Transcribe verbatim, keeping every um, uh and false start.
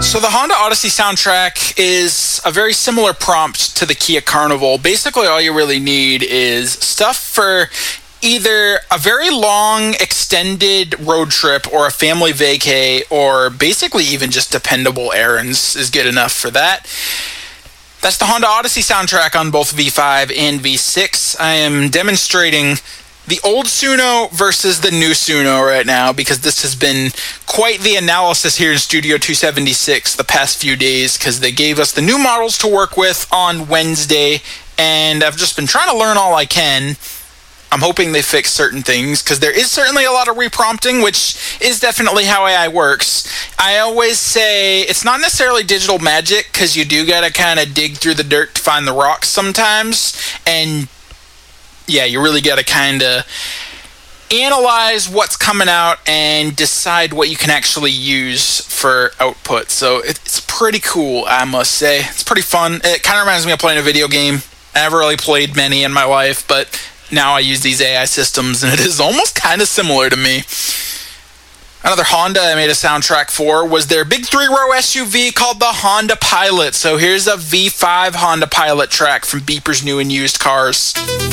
So the Honda Odyssey soundtrack is a very similar prompt to the Kia Carnival. Basically, all you really need is stuff for either a very long, extended road trip or a family vacay, or basically even just dependable errands is good enough for that. That's the Honda Odyssey soundtrack on both V five and V six. I am demonstrating the old Suno versus the new Suno right now because this has been quite the analysis here in Studio two seventy-six the past few days because they gave us the new models to work with on Wednesday, and I've just been trying to learn all I can. I'm hoping they fix certain things because there is certainly a lot of reprompting, which is definitely how A I works. I always say it's not necessarily digital magic because you do got to kind of dig through the dirt to find the rocks sometimes, and yeah, you really got to kind of analyze what's coming out and decide what you can actually use for output. So it's pretty cool, I must say. It's pretty fun. It kind of reminds me of playing a video game. I never really played many in my life, but now I use these A I systems, and it is almost kind of similar to me. Another Honda I made a soundtrack for was their big three-row S U V called the Honda Pilot. So here's a V five Honda Pilot track from Beeper's New and Used Cars.